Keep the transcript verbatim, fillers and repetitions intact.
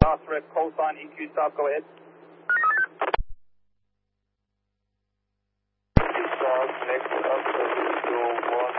Oscar, call sign E Q stop, go ahead.